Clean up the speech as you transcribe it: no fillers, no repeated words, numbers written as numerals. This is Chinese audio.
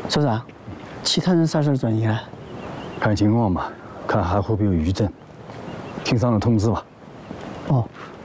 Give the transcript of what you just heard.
所长，其他人啥时候转移了？ 看情况吧，看还会不会有余震。听上头通知吧。 哦，